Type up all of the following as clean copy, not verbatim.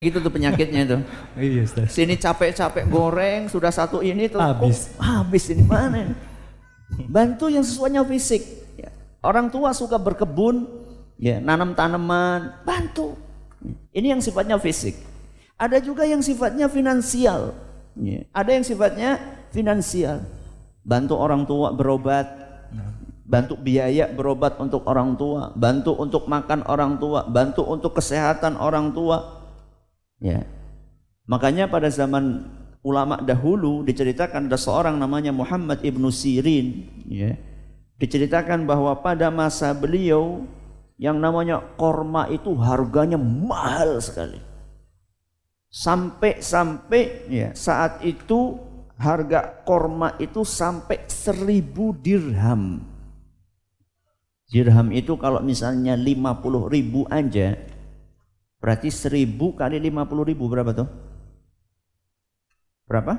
Gitu tuh penyakitnya itu. Iya, Ustaz. Sini capek-capek goreng, sudah satu ini tuh Habis ini mana? Bantu yang sesuainya fisik. Ya. Orang tua suka berkebun, ya, nanam tanaman, bantu. Ini yang sifatnya fisik. Ada juga yang sifatnya finansial. Ya. Ada yang sifatnya finansial. Bantu orang tua berobat, bantu biaya berobat untuk orang tua, bantu untuk makan orang tua, bantu untuk kesehatan orang tua. Ya. Makanya pada zaman ulama dahulu diceritakan ada seorang namanya Muhammad ibnu Sirin, ya. Diceritakan bahwa pada masa beliau yang namanya korma itu harganya mahal sekali. Sampai ya, saat itu harga korma itu sampai 1000 dirham. Dirham itu kalau misalnya 50.000 aja, berarti 1000 kali 50.000 berapa tuh? Berapa?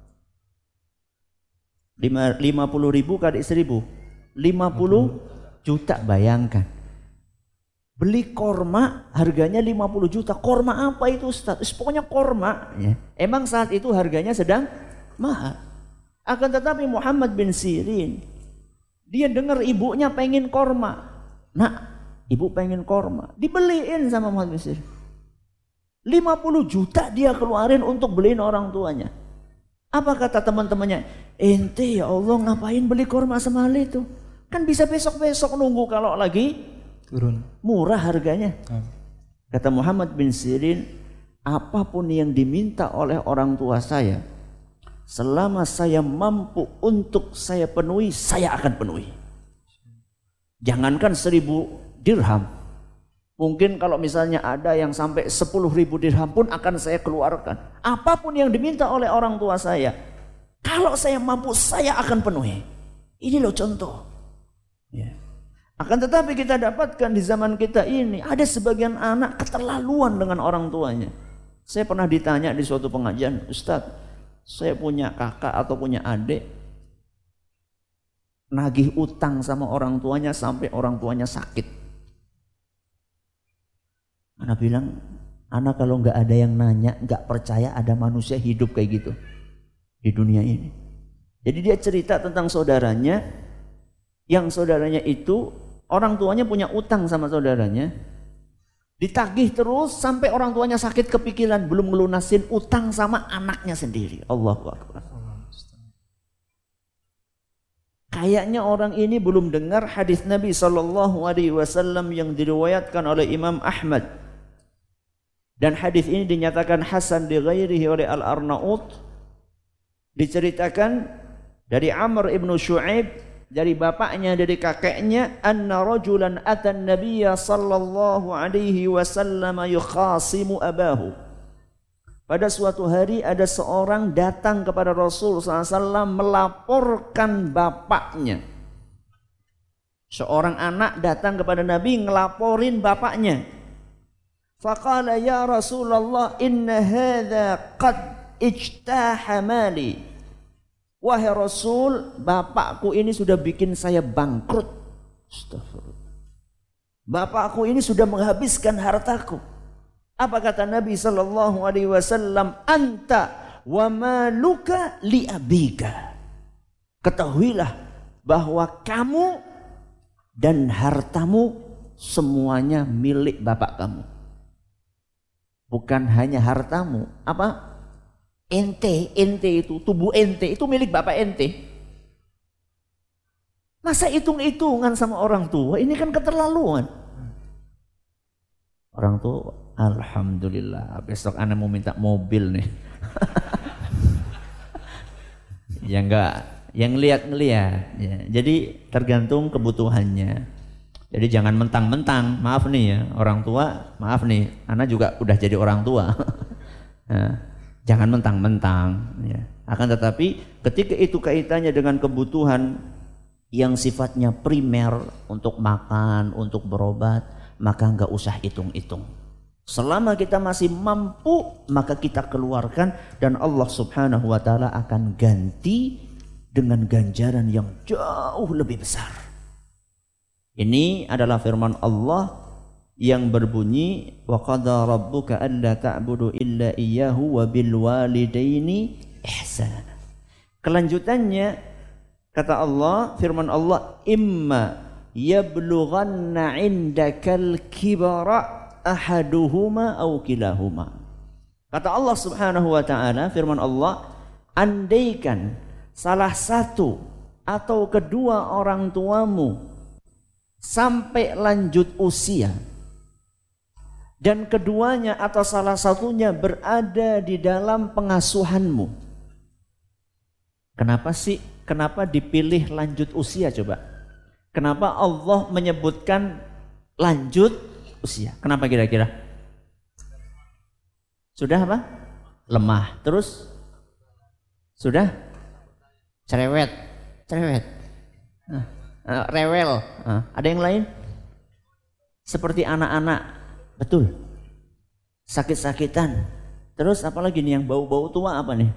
50.000 kali 1000, 50 juta, bayangkan. Beli korma harganya 50 juta. Korma apa itu, Ustaz? Pokoknya korma. Ya. Emang saat itu harganya sedang mahal. Akan tetapi Muhammad bin Sirin, dia dengar ibunya pengen korma. Nak, ibu pengen korma. Dibeliin sama Muhammad bin Sirin. 50 juta dia keluarin untuk beliin orang tuanya. Apa kata teman-temannya? Ente ya Allah ngapain beli korma semahal itu? Kan bisa besok-besok nunggu kalau lagi turun. Murah harganya. Kata Muhammad bin Sirin, apapun yang diminta oleh orang tua saya, selama saya mampu untuk saya penuhi, saya akan penuhi. Jangankan 1000 dirham. Mungkin kalau misalnya ada yang sampai 10.000 dirham pun akan saya keluarkan. Apapun yang diminta oleh orang tua saya, kalau saya mampu, saya akan penuhi. Ini loh contoh. Ya. Akan tetapi kita dapatkan di zaman kita ini, ada sebagian anak keterlaluan dengan orang tuanya. Saya pernah ditanya di suatu pengajian, Ustadz, saya punya kakak atau punya adik, nagih utang sama orang tuanya sampai orang tuanya sakit. Anak bilang, anak kalau nggak ada yang nanya, nggak percaya ada manusia hidup kayak gitu di dunia ini. Jadi dia cerita tentang saudaranya, yang saudaranya itu orang tuanya punya utang sama saudaranya, ditagih terus sampai orang tuanya sakit kepikiran belum melunasin utang sama anaknya sendiri. Allahu Akbar. Kayaknya orang ini belum dengar hadis Nabi SAW yang diriwayatkan oleh Imam Ahmad. Dan hadis ini dinyatakan hasan di ghairihi oleh Al-Arnaut. Diceritakan dari Amr ibnu Shu'aib, dari bapaknya, dari kakeknya, anna rajulan atan nabiyya sallallahu alaihi wasallam yukhasimu abahu. Pada suatu hari ada seorang datang kepada Rasul SAW melaporkan bapaknya. Seorang anak datang kepada Nabi ngelaporin bapaknya. Faqala ya Rasulullah inna hadha qad ijtaha mali. Wahai Rasul, bapakku ini sudah bikin saya bangkrut. Astagfirullah. Bapakku ini sudah menghabiskan hartaku. Apa kata Nabi sallallahu alaihi wasallam? Anta wa maluka li abika. Ketahuilah bahwa kamu dan hartamu semuanya milik bapak kamu. Bukan hanya hartamu, apa? Ente itu, tubuh ente itu milik bapak ente. Masa hitung-hitungan sama orang tua? Ini kan keterlaluan. Orang tua, alhamdulillah, besok anak mau minta mobil nih. Ya enggak, yang ngeliat. Ya. Jadi tergantung kebutuhannya. Jadi jangan mentang-mentang, maaf nih ya, orang tua, maaf nih, anak juga udah jadi orang tua. Nah, jangan mentang-mentang, ya. Akan tetapi ketika itu kaitannya dengan kebutuhan yang sifatnya primer untuk makan, untuk berobat, maka enggak usah hitung-hitung. Selama kita masih mampu, maka kita keluarkan dan Allah Subhanahu wa taala akan ganti dengan ganjaran yang jauh lebih besar. Ini adalah firman Allah yang berbunyi wa qada rabbuka alla ta'budu illa iyyahu wa bil walidaini ihsana. Kelanjutannya kata Allah, firman Allah, imma yablughanna 'indakal kibara ahaduhuma aw kilahuma. Kata Allah Subhanahu wa taala, firman Allah, andaikan salah satu atau kedua orang tuamu sampai lanjut usia dan keduanya atau salah satunya berada di dalam pengasuhanmu. Kenapa sih? Kenapa dipilih lanjut usia coba? Kenapa Allah menyebutkan lanjut usia? Kenapa kira-kira? Sudah apa? Lemah. Terus? Sudah? Cerewet. Rewel. Ada yang lain? Seperti anak-anak. Betul. Sakit-sakitan. Terus apalagi nih yang bau-bau tua apa nih?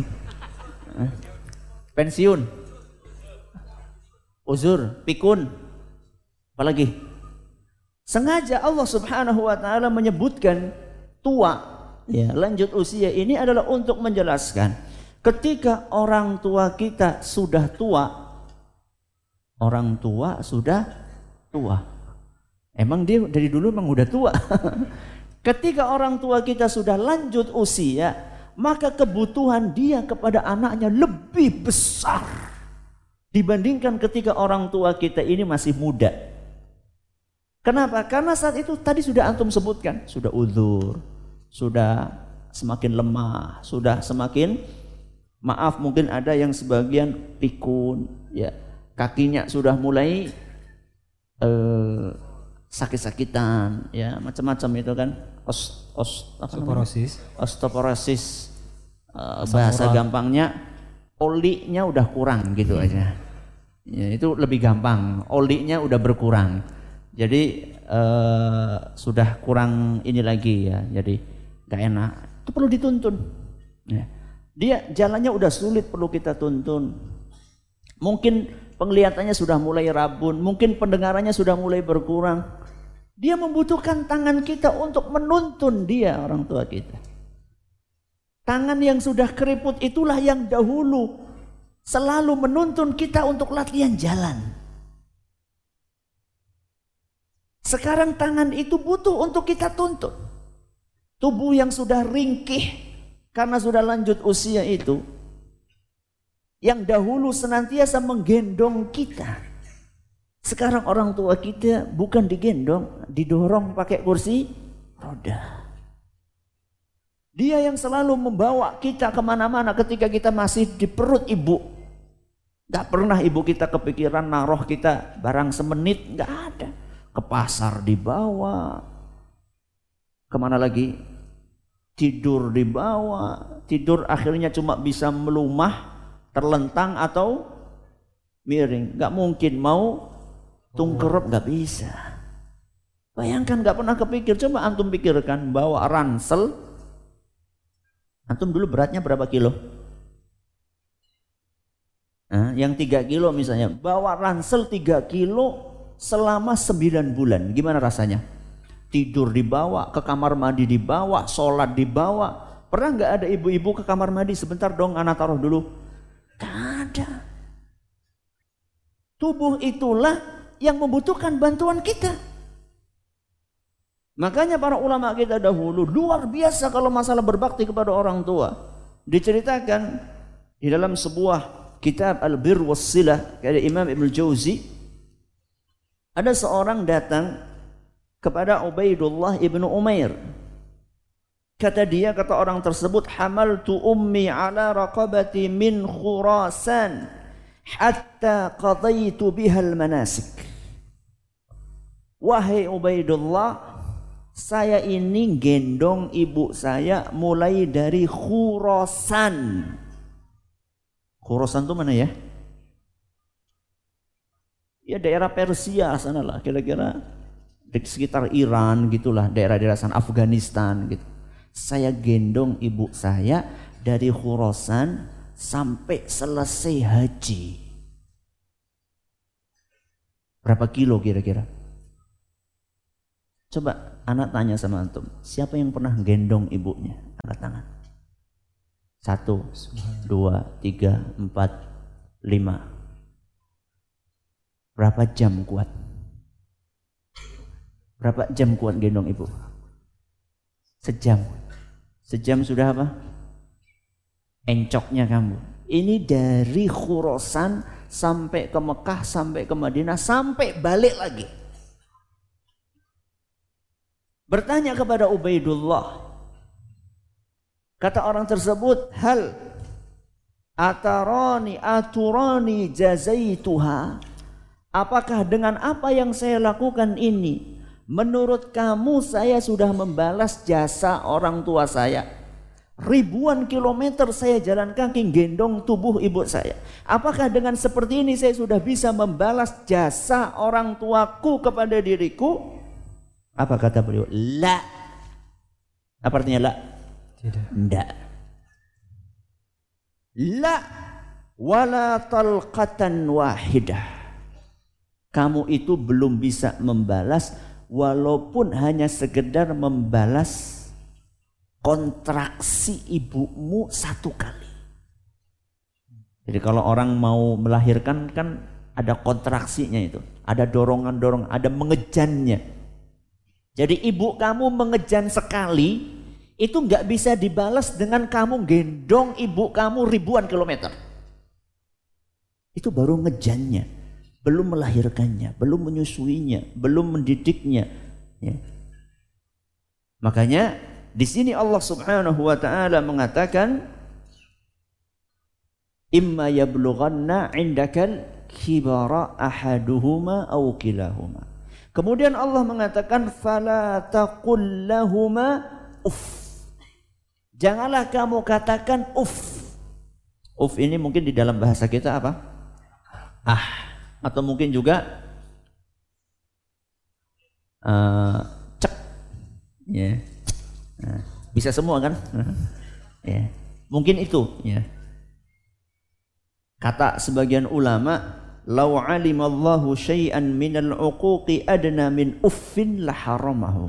Pensiun. Uzur, pikun. Apalagi? Sengaja Allah Subhanahu wa taala menyebutkan tua, ya, lanjut usia ini adalah untuk menjelaskan ketika orang tua kita sudah tua, orang tua sudah tua. Emang dia dari dulu emang udah tua. Ketika orang tua kita sudah lanjut usia, maka kebutuhan dia kepada anaknya lebih besar dibandingkan ketika orang tua kita ini masih muda. Kenapa? Karena saat itu tadi sudah antum sebutkan, sudah uzur, sudah semakin lemah, sudah semakin, maaf mungkin ada yang sebagian pikun, ya, kakinya sudah mulai sakit-sakitan, ya, macam-macam itu kan, osteoporosis, bahasa gampangnya olinya udah kurang gitu aja, ya, itu lebih gampang, olinya udah berkurang, jadi sudah kurang ini lagi, ya, jadi gak enak, itu perlu dituntun, ya. Dia jalannya udah sulit, perlu kita tuntun. Mungkin penglihatannya sudah mulai rabun, mungkin pendengarannya sudah mulai berkurang. Dia membutuhkan tangan kita untuk menuntun dia, orang tua kita. Tangan yang sudah keriput itulah yang dahulu selalu menuntun kita untuk latihan jalan. Sekarang tangan itu butuh untuk kita tuntun. Tubuh yang sudah ringkih karena sudah lanjut usia itu, yang dahulu senantiasa menggendong kita, sekarang orang tua kita bukan digendong, didorong pakai kursi roda. Dia yang selalu membawa kita kemana-mana ketika kita masih di perut ibu. Gak pernah ibu kita kepikiran naruh kita barang semenit, gak ada. Ke pasar dibawa, kemana lagi? Tidur dibawa, tidur akhirnya cuma bisa melumah, terlentang atau miring. Gak mungkin mau tungkerep, gak bisa. Bayangkan, gak pernah kepikir. Coba antum pikirkan, bawa ransel. Antum dulu beratnya berapa kilo? Yang 3 kilo misalnya, bawa ransel 3 kilo selama 9 bulan. Gimana rasanya? Tidur dibawa, ke kamar mandi dibawa, sholat dibawa. Pernah gak ada ibu-ibu ke kamar mandi, sebentar dong anak taruh dulu? Gak ada. Tubuh itulah yang membutuhkan bantuan kita. Makanya para ulama kita dahulu luar biasa kalau masalah berbakti kepada orang tua. Diceritakan di dalam sebuah kitab Al-Bir Was-Silah dari Imam Ibnu Jauzi, ada seorang datang kepada Ubaidullah ibnu Umair. Kata dia, kata orang tersebut, hamaltu ummi ala raqabati min Khurasan hatta qadaitu bihal manasik. Wahai Ubaidullah, saya ini gendong ibu saya mulai dari Khurasan. Khurasan itu mana ya? Ya daerah Persia sana lah, kira-kira di sekitar Iran gitulah, daerah-daerah sana, Afghanistan gitu. Saya gendong ibu saya dari Khurasan sampai selesai haji. Berapa kilo kira-kira? Coba anak tanya sama antum, siapa yang pernah gendong ibunya? Angkat tangan. 1, 2, 3, 4, 5. Berapa jam kuat? Berapa jam kuat gendong ibu? Sejam. Sejam sudah apa? Encoknya kamu. Ini dari Khurasan sampai ke Mekah, sampai ke Madinah, sampai balik lagi. Bertanya kepada Ubaidullah. Kata orang tersebut, hal aturani jazaituha. Apakah dengan apa yang saya lakukan ini, menurut kamu saya sudah membalas jasa orang tua saya? Ribuan kilometer saya jalan kaki gendong tubuh ibu saya. Apakah dengan seperti ini saya sudah bisa membalas jasa orang tuaku kepada diriku? Apa kata beliau? La. Apa artinya la? Tidak. Tidak. La wala talqatan wahidah. Kamu itu belum bisa membalas walaupun hanya sekedar membalas kontraksi ibumu 1 kali. Jadi kalau orang mau melahirkan kan ada kontraksinya itu, ada dorongan-dorongan, ada mengejannya. Jadi ibu kamu mengejan sekali itu nggak bisa dibalas dengan kamu gendong ibu kamu ribuan kilometer. Itu baru ngejannya, belum melahirkannya, belum menyusuinya, belum mendidiknya. Ya. Makanya di sini Allah Subhanahu wa taala mengatakan imma yablughanna 'indakal kibara ahaduhuma aw kilahuma. Kemudian Allah mengatakan fala taqul lahuma uff. Janganlah kamu katakan uff. Uff ini mungkin di dalam bahasa kita apa? Ah, atau mungkin juga cek. Ya. Nah, bisa semua kan? Ya. Mungkin itu, ya. Kata sebagian ulama, "Lau 'alimallahu syai'an minal 'uquqi adna min uffin laharamahu."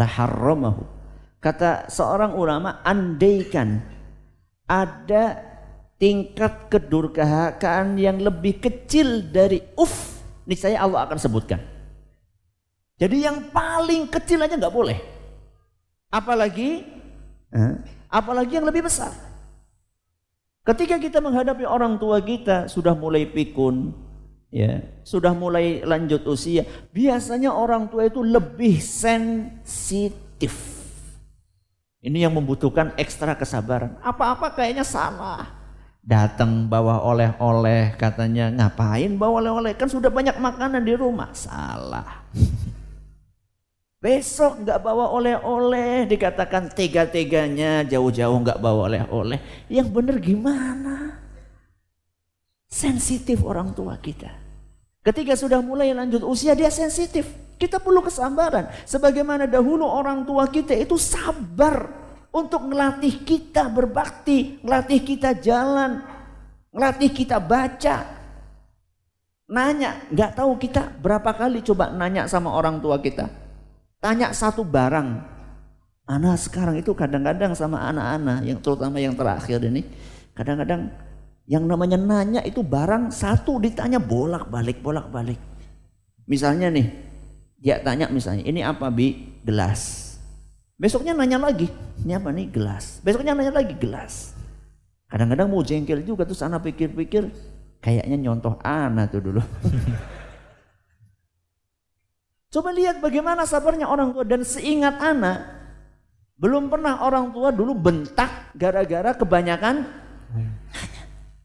Kata seorang ulama, andaikan ada tingkat kedurhakaan yang lebih kecil dari uff, niscaya Allah akan sebutkan. Jadi yang paling kecil aja nggak boleh. Apalagi yang lebih besar. Ketika kita menghadapi orang tua kita sudah mulai pikun, ya, sudah mulai lanjut usia, biasanya orang tua itu lebih sensitif. Ini yang membutuhkan ekstra kesabaran. Apa-apa kayaknya salah. Datang bawa oleh-oleh, katanya ngapain bawa oleh-oleh? Kan sudah banyak makanan di rumah. Salah. Besok nggak bawa oleh-oleh, dikatakan tega-teganya jauh-jauh nggak bawa oleh-oleh. Yang benar gimana? Sensitif orang tua kita. Ketika sudah mulai lanjut usia dia sensitif. Kita perlu kesabaran. Sebagaimana dahulu orang tua kita itu sabar untuk ngelatih kita berbakti, ngelatih kita jalan, ngelatih kita baca. Nanya, nggak tahu kita berapa kali coba nanya sama orang tua kita. Tanya satu barang. Anak sekarang itu kadang-kadang sama anak-anak, yang terutama yang terakhir ini, kadang-kadang yang namanya nanya itu barang satu ditanya bolak-balik. Misalnya nih, dia tanya misalnya, ini apa Bi? Gelas. Besoknya nanya lagi, ini apa nih? Gelas. Besoknya nanya lagi, gelas. Kadang-kadang mau jengkel juga, terus anak pikir-pikir, kayaknya nyontoh anak tuh dulu. Coba lihat bagaimana sabarnya orang tua, dan seingat anak, belum pernah orang tua dulu bentak gara-gara kebanyakan nanya.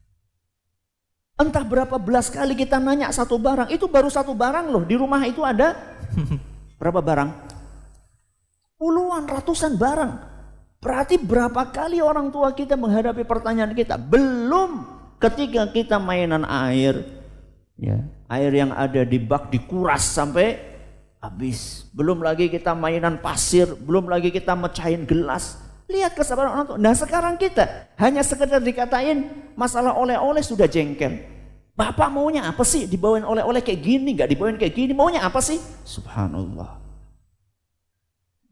Entah berapa belas kali kita nanya satu barang, itu baru satu barang loh, di rumah itu ada berapa barang? Puluhan, ratusan barang. Berarti berapa kali orang tua kita menghadapi pertanyaan kita? Belum ketika kita mainan air, ya, air yang ada di bak dikuras sampai habis. Belum lagi kita mainan pasir, belum lagi kita mecahin gelas. Lihat kesabaran orang tua. Nah sekarang kita hanya sekedar dikatain masalah oleh-oleh sudah jengkel. Bapak maunya apa sih? Dibawain oleh-oleh kayak gini, nggak dibawain kayak gini. Maunya apa sih? Subhanallah.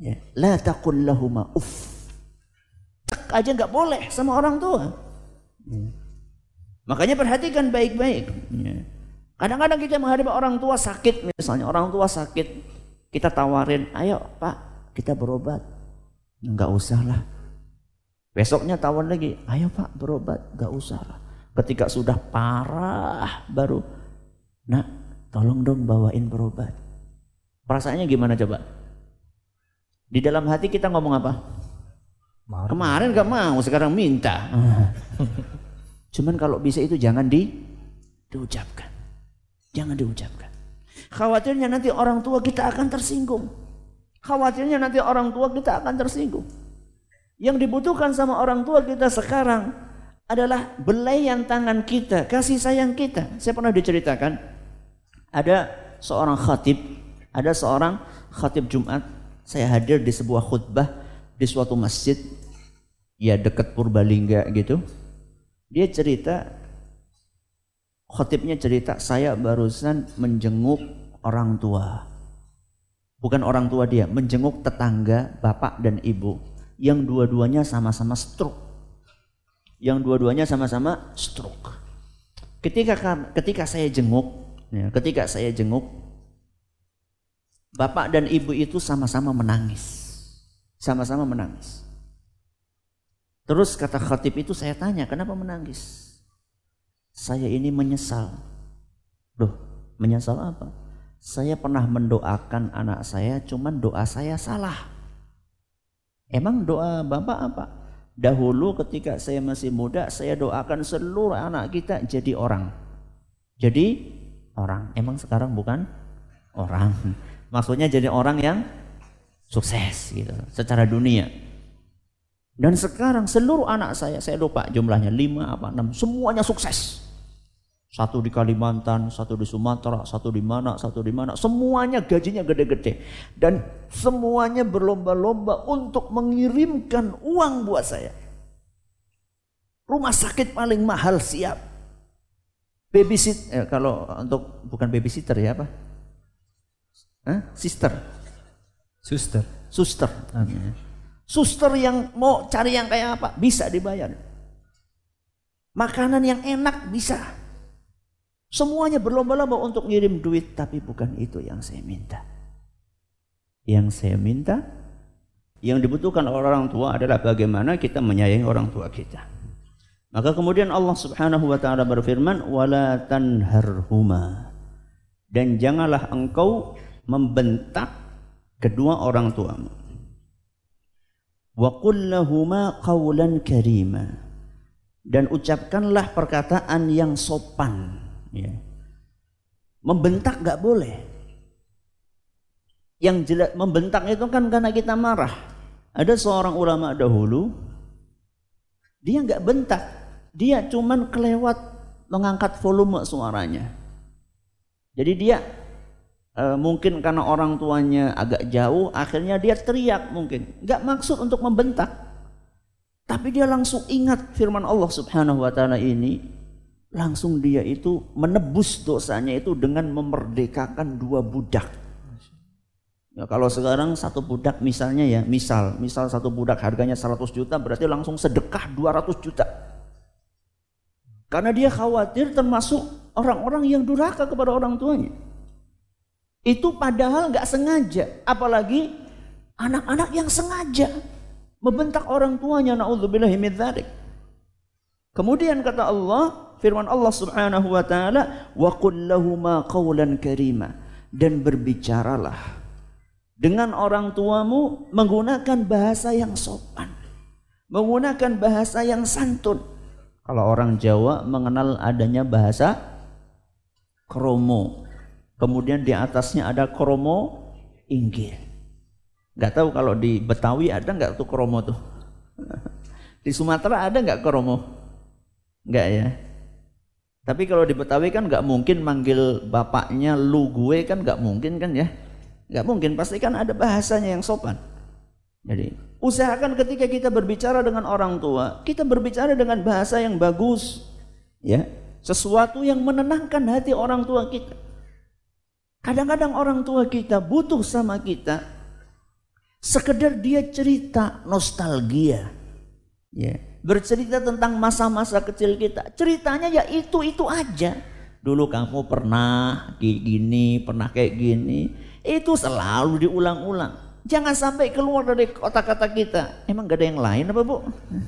Ya, la taqul lahuma uff. Tek aja nggak boleh sama orang tua. Makanya perhatikan baik-baik. Ya. Kadang-kadang kita menghadapi orang tua sakit, misalnya orang tua sakit, kita tawarin, ayo Pak, kita berobat. Enggak usah lah. Besoknya tawar lagi, ayo Pak berobat, enggak usah lah. Ketika sudah parah baru, nak tolong dong bawain berobat. Perasaannya gimana coba? Di dalam hati kita ngomong apa? Kemarin enggak mau, sekarang minta. Cuman kalau bisa itu jangan diucapkan. Jangan diucapkan. Khawatirnya nanti orang tua kita akan tersinggung. Khawatirnya nanti orang tua kita akan tersinggung. Yang dibutuhkan sama orang tua kita sekarang adalah belaian tangan kita, kasih sayang kita. Saya pernah diceritakan, ada seorang khatib Jumat. Saya hadir di sebuah khutbah di suatu masjid, ya dekat Purbalingga gitu. Dia cerita, khatibnya cerita, saya barusan menjenguk orang tua. Bukan orang tua dia, menjenguk tetangga, bapak dan ibu. Yang dua-duanya sama-sama stroke. Ketika saya jenguk, bapak dan ibu itu sama-sama menangis. Terus kata khatib itu, saya tanya, kenapa menangis? Saya ini menyesal. Loh, menyesal apa? Saya pernah mendoakan anak saya, cuman doa saya salah. Emang doa bapak apa? Dahulu ketika saya masih muda, saya doakan seluruh anak kita jadi orang. Emang sekarang bukan orang. Maksudnya jadi orang yang sukses gitu, secara dunia. Dan sekarang seluruh anak saya lupa jumlahnya 5 apa 6, semuanya sukses. Satu di Kalimantan, satu di Sumatera, satu di mana, semuanya gajinya gede-gede. Dan semuanya berlomba-lomba untuk mengirimkan uang buat saya. Rumah sakit paling mahal siap. Babysitter, kalau untuk bukan babysitter ya apa? Suster. Suster yang mau cari yang kayak apa bisa dibayar. Makanan yang enak bisa. Semuanya berlomba-lomba untuk ngirim duit, tapi bukan itu yang saya minta. Yang dibutuhkan oleh orang tua adalah bagaimana kita menyayangi orang tua kita. Maka kemudian Allah Subhanahu wa taala berfirman, "Wala tanharhuma." Dan janganlah engkau membentak kedua orang tuamu. Wa qul lahuma qawlan karima. Dan ucapkanlah perkataan yang sopan. Ya. Membentak enggak boleh. Yang jelas membentak itu kan karena kita marah. Ada seorang ulama dahulu, dia enggak bentak, dia cuman kelewat mengangkat volume suaranya. Jadi dia mungkin karena orang tuanya agak jauh, akhirnya dia teriak mungkin. Enggak maksud untuk membentak. Tapi dia langsung ingat firman Allah Subhanahu wa taala ini. Langsung dia itu menebus dosanya itu dengan memerdekakan 2 budak. Ya, kalau sekarang satu budak misalnya ya, misal satu budak harganya 100 juta, berarti langsung sedekah 200 juta. Karena dia khawatir termasuk orang-orang yang durhaka kepada orang tuanya. Itu padahal nggak sengaja, apalagi anak-anak yang sengaja membentak orang tuanya, naudzubillahi min dzalik. Kemudian kata Allah, firman Allah Subhanahu wa taala, wa qul lahuma qawlan karima, dan berbicaralah dengan orang tuamu menggunakan bahasa yang sopan, menggunakan bahasa yang santun. Kalau orang Jawa mengenal adanya bahasa kromo, kemudian di atasnya ada kromo inggil. Nggak tahu kalau di Betawi ada nggak tuh kromo tuh? Di Sumatera ada nggak kromo? Nggak ya. Tapi kalau di Betawi kan nggak mungkin manggil bapaknya lu gue, kan nggak mungkin kan ya? Nggak mungkin, pasti kan ada bahasanya yang sopan. Jadi usahakan ketika kita berbicara dengan orang tua, kita berbicara dengan bahasa yang bagus, ya, sesuatu yang menenangkan hati orang tua kita. Kadang-kadang orang tua kita butuh sama kita Sekedar dia cerita nostalgia. Ya, bercerita tentang masa-masa kecil kita. Ceritanya ya itu aja. Dulu kamu pernah gini, pernah kayak gini. Itu selalu diulang-ulang. Jangan sampai keluar dari kata-kata kita. Emang gak ada yang lain apa Bu?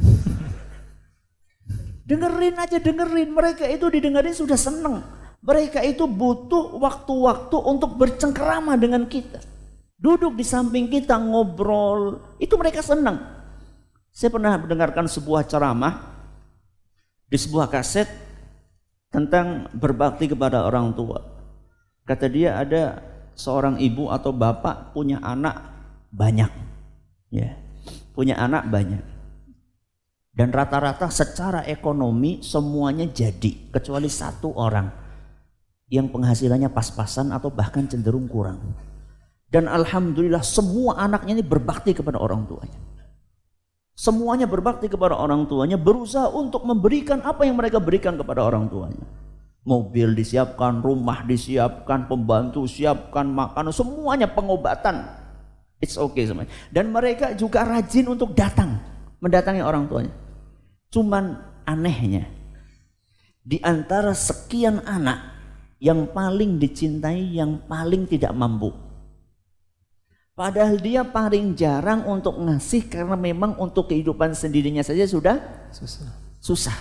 Dengerin aja, dengerin. Mereka itu didengerin sudah seneng. Mereka itu butuh waktu-waktu untuk bercengkerama dengan kita. Duduk di samping kita ngobrol. Itu mereka senang. Saya pernah mendengarkan sebuah ceramah di sebuah kaset tentang berbakti kepada orang tua. Kata dia ada seorang ibu atau bapak punya anak banyak. Ya, punya anak banyak. Dan rata-rata secara ekonomi semuanya jadi, kecuali satu orang yang penghasilannya pas-pasan atau bahkan cenderung kurang. Dan alhamdulillah semua anaknya ini berbakti kepada orang tuanya. Semuanya berbakti kepada orang tuanya, berusaha untuk memberikan apa yang mereka berikan kepada orang tuanya. Mobil disiapkan, rumah disiapkan, pembantu siapkan, makanan, semuanya, pengobatan. It's okay semuanya. Dan mereka juga rajin untuk mendatangi orang tuanya. Cuman anehnya, di antara sekian anak, yang paling dicintai, yang paling tidak mampu. Padahal dia paling jarang untuk ngasih karena memang untuk kehidupan sendirinya saja sudah susah.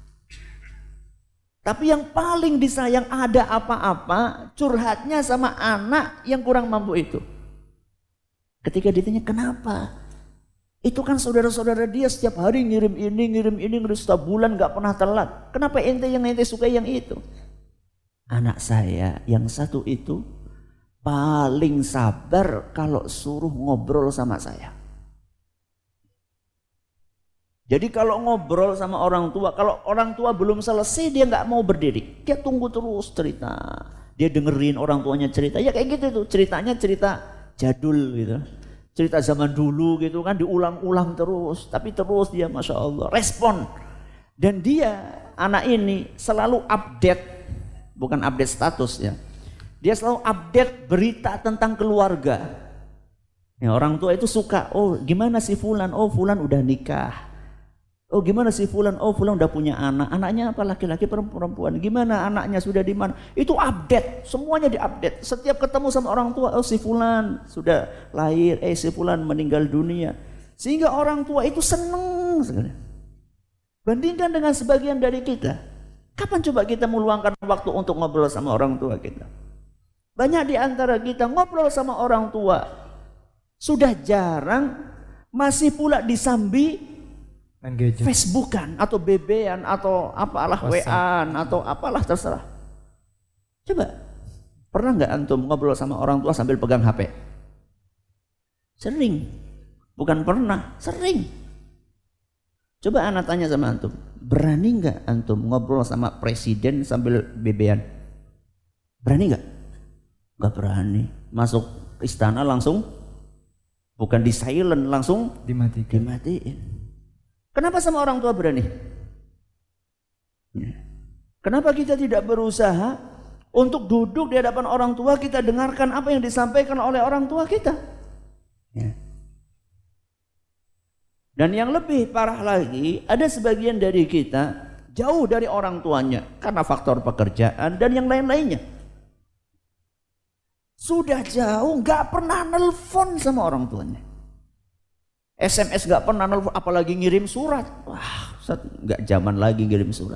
Tapi yang paling disayang ada apa-apa, curhatnya sama anak yang kurang mampu itu. Ketika ditanya kenapa? Itu kan saudara-saudara dia setiap hari ngirim ini, setiap bulan gak pernah telat. Kenapa ente suka yang itu? Anak saya yang satu itu paling sabar kalau suruh ngobrol sama saya. Jadi kalau ngobrol sama orang tua, kalau orang tua belum selesai dia gak mau berdiri. Dia tunggu terus cerita. Dia dengerin orang tuanya cerita. Ya kayak gitu tuh, ceritanya cerita jadul gitu. Cerita zaman dulu gitu kan, diulang-ulang terus. Tapi terus dia Masya Allah respon. Dan dia anak ini selalu update. Bukan update status ya. Dia selalu update berita tentang keluarga. Ya, orang tua itu suka, oh gimana si Fulan? Oh Fulan udah nikah. Oh gimana si Fulan? Oh Fulan udah punya anak. Anaknya apa, laki-laki perempuan? Gimana anaknya, sudah di mana? Itu update, semuanya diupdate. Setiap ketemu sama orang tua, oh si Fulan sudah lahir, si Fulan meninggal dunia. Sehingga orang tua itu seneng sebenarnya. Bandingkan dengan sebagian dari kita. Kapan coba kita meluangkan waktu untuk ngobrol sama orang tua kita? Banyak di antara kita ngobrol sama orang tua sudah jarang, masih pula disambi Facebookan atau BB-an atau apalah WA-an atau apalah terserah. Coba, pernah nggak antum ngobrol sama orang tua sambil pegang HP? Sering, bukan pernah, sering. Coba anak tanya sama antum, berani nggak antum ngobrol sama presiden sambil BB-an? Berani nggak? Nggak berani. Masuk istana langsung, bukan di silent, langsung dimatiin. Kenapa sama orang tua berani? Kenapa kita tidak berusaha untuk duduk di hadapan orang tua, kita dengarkan apa yang disampaikan oleh orang tua kita? Dan yang lebih parah lagi, ada sebagian dari kita jauh dari orang tuanya karena faktor pekerjaan dan yang lain-lainnya. Sudah jauh, gak pernah nelpon sama orang tuanya. SMS gak pernah nelfon, apalagi ngirim surat. Wah, gak zaman lagi ngirim surat.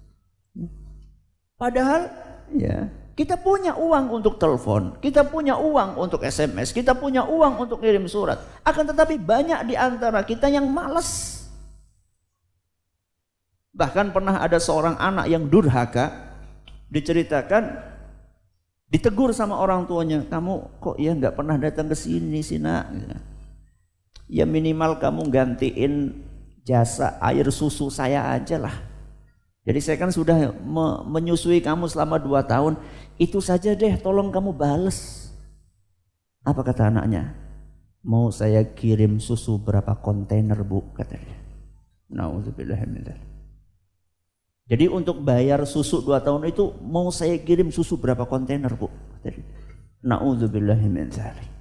Padahal ya, kita punya uang untuk telepon, kita punya uang untuk SMS, kita punya uang untuk ngirim surat. Akan tetapi banyak di antara kita yang malas. Bahkan pernah ada seorang anak yang durhaka, diceritakan, ditegur sama orang tuanya, kamu kok ya gak pernah datang ke sini sih nak. Ya minimal kamu gantiin jasa air susu saya aja lah. Jadi saya kan sudah menyusui kamu selama 2 tahun. Itu saja deh, tolong kamu bales. Apa kata anaknya? Mau saya kirim susu berapa kontainer bu, katanya. Nauzubillah min dzalik. Jadi untuk bayar susu 2 tahun itu mau saya kirim susu berapa kontainer bu, katanya. Nauzubillah min dzalik.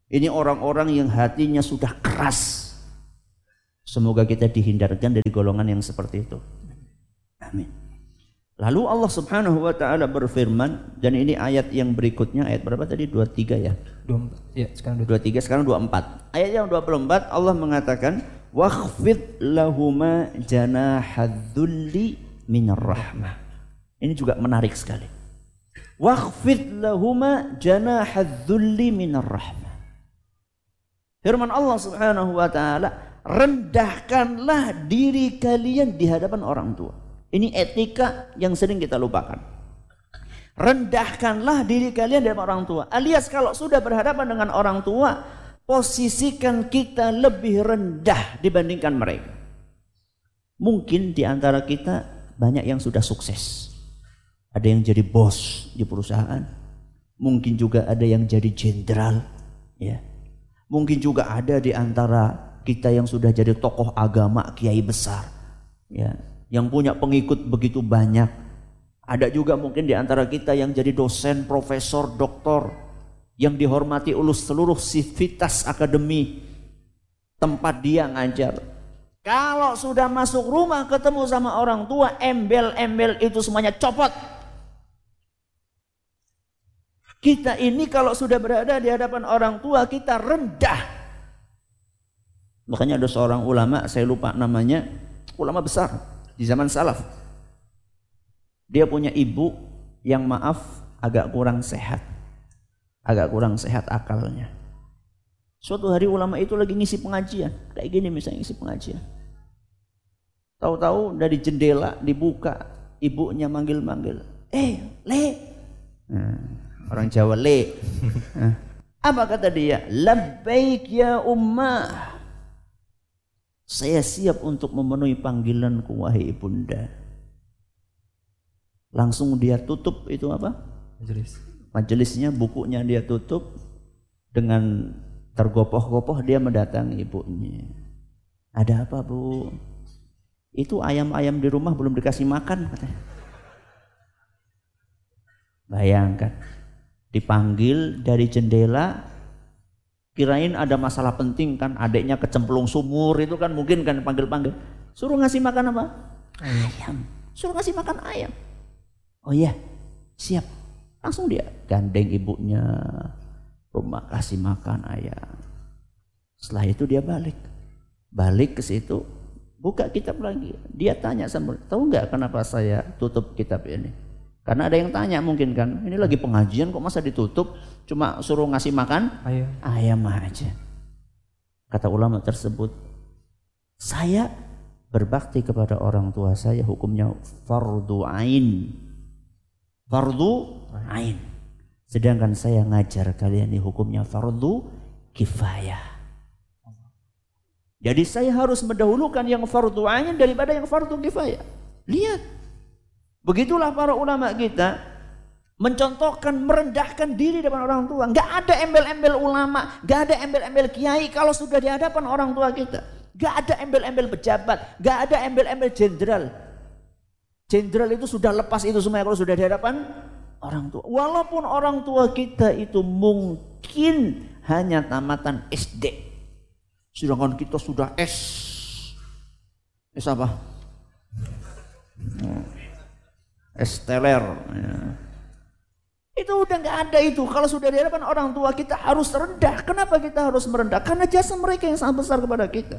Ini orang-orang yang hatinya sudah keras. Semoga kita dihindarkan dari golongan yang seperti itu. Amin. Lalu Allah Subhanahu wa taala berfirman, dan ini ayat yang berikutnya, ayat berapa tadi? 23 ya? 24. Ya, sekarang 23, sekarang 24. Ayat yang 24 Allah mengatakan, "Wakhfid lahuma janahadzulli minar rahmah." Ini juga menarik sekali. "Wakhfid lahuma janahadzulli minar rahmah." Firman Allah Subhanahu wa taala, rendahkanlah diri kalian di hadapan orang tua. Ini etika yang sering kita lupakan. Rendahkanlah diri kalian di hadapan orang tua. Alias kalau sudah berhadapan dengan orang tua, posisikan kita lebih rendah dibandingkan mereka. Mungkin di antara kita banyak yang sudah sukses. Ada yang jadi bos di perusahaan. Mungkin juga ada yang jadi jenderal, ya. Mungkin juga ada di antara kita yang sudah jadi tokoh agama, kiai besar, ya, yang punya pengikut begitu banyak. Ada juga mungkin di antara kita yang jadi dosen, profesor, doktor, yang dihormati oleh seluruh sivitas akademi tempat dia ngajar. Kalau sudah masuk rumah ketemu sama orang tua, embel-embel itu semuanya copot. Kita ini kalau sudah berada di hadapan orang tua, kita rendah. Makanya ada seorang ulama, saya lupa namanya, ulama besar di zaman salaf. Dia punya ibu yang maaf agak kurang sehat. Agak kurang sehat akalnya. Suatu hari ulama itu lagi ngisi pengajian. Kayak gini misalnya ngisi pengajian. Tahu-tahu dari jendela dibuka, ibunya manggil-manggil. Le. Orang Jawa le. Apa kata dia? Labbaik ya ummah. Saya siap untuk memenuhi panggilanku wahai ibunda. Langsung dia tutup itu apa? Majelisnya, bukunya dia tutup. Dengan tergopoh-gopoh dia mendatangi ibunya. Ada apa bu? Itu ayam-ayam di rumah belum dikasih makan katanya. Bayangkan, dipanggil dari jendela, kirain ada masalah penting kan, adiknya kecemplung sumur itu kan mungkin kan panggil-panggil. Suruh ngasih makan apa? Ayam. Suruh ngasih makan ayam. Oh iya, siap. Langsung dia gandeng ibunya, rumah kasih makan ayam. Setelah itu dia balik ke situ, buka kitab lagi. Dia tanya sama, tahu nggak kenapa saya tutup kitab ini? Karena ada yang tanya mungkin kan, ini lagi pengajian kok masa ditutup, cuma suruh ngasih makan ayam aja. Kata ulama tersebut, saya berbakti kepada orang tua saya hukumnya fardu ain. Fardu ain. Sedangkan saya ngajar kalian ini hukumnya fardu kifayah. Jadi saya harus mendahulukan yang fardu ain daripada yang fardu kifayah. Lihat. Begitulah para ulama kita mencontohkan, merendahkan diri depan orang tua. Enggak ada embel-embel ulama, enggak ada embel-embel kiai kalau sudah di hadapan orang tua kita. Enggak ada embel-embel pejabat, enggak ada embel-embel jenderal. Jenderal itu sudah lepas itu semua kalau sudah di hadapan orang tua. Walaupun orang tua kita itu mungkin hanya tamatan SD. Sedangkan kita sudah S. S apa? S teler. Itu udah nggak ada itu. Kalau sudah di hadapan orang tua kita harus rendah. Kenapa kita harus merendah? Karena jasa mereka yang sangat besar kepada kita.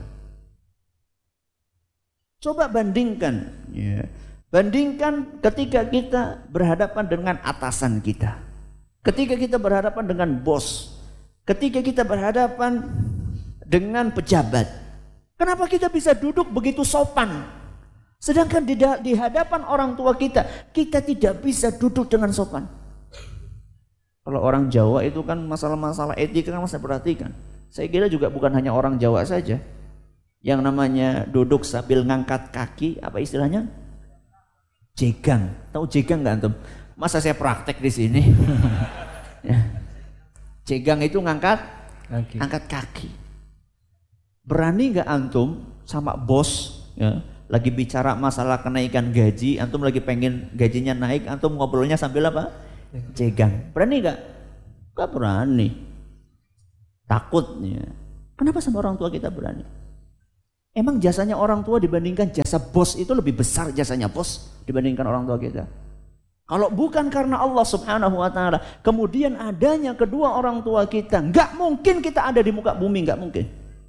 Coba bandingkan. Bandingkan ketika kita berhadapan dengan atasan kita. Ketika kita berhadapan dengan bos. Ketika kita berhadapan dengan pejabat. Kenapa kita bisa duduk begitu sopan? Sedangkan di hadapan orang tua kita, kita tidak bisa duduk dengan sopan. Kalau orang Jawa itu kan masalah-masalah etika kan saya perhatikan. Saya kira juga bukan hanya orang Jawa saja. Yang namanya duduk sambil ngangkat kaki, apa istilahnya? Jegang. Tahu jegang nggak antum? Masa saya praktek di sini? Ya. Jegang itu ngangkat kaki. Berani nggak antum sama bos? Ya, lagi bicara masalah kenaikan gaji, antum lagi pengen gajinya naik, antum ngobrolnya sambil apa? Jegang. Berani nggak? Nggak berani. takutnya. Kenapa sama orang tua kita berani? Emang jasanya orang tua dibandingkan jasa bos itu lebih besar jasanya bos dibandingkan orang tua kita? Kalau bukan karena Allah Subhanahu wa taala, kemudian adanya kedua orang tua kita, enggak mungkin kita ada di muka bumi, enggak mungkin.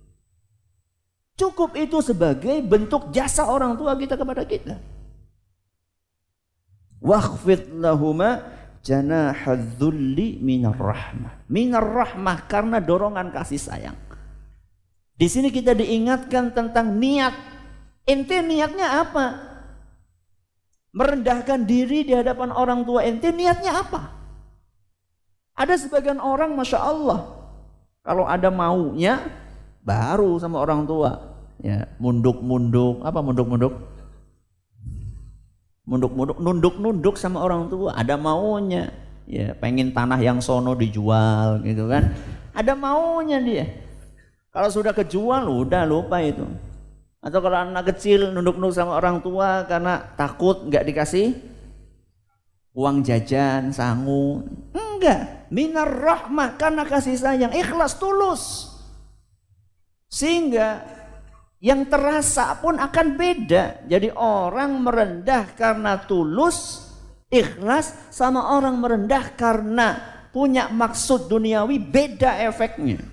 Cukup itu sebagai bentuk jasa orang tua kita kepada kita. Wakhfid lahuma janahadzulli minar rahmah. Minar rahmah karena dorongan kasih sayang. Di sini kita diingatkan tentang niat. Ente niatnya apa? Merendahkan diri di hadapan orang tua ente niatnya apa? Ada sebagian orang Masya Allah, kalau ada maunya baru sama orang tua. Ya, munduk-munduk, apa munduk-munduk? Munduk-munduk, nunduk-nunduk sama orang tua. Ada maunya. Ya, pengen tanah yang sono dijual gitu kan. Ada maunya dia. Kalau sudah kejual, udah lupa itu. Atau kalau anak kecil nunduk-nunduk sama orang tua karena takut nggak dikasih uang jajan, sangu. Enggak. Minar rahmah, karena kasih sayang, ikhlas, tulus. Sehingga yang terasa pun akan beda. Jadi orang merendah karena tulus, ikhlas, sama orang merendah karena punya maksud duniawi, beda efeknya.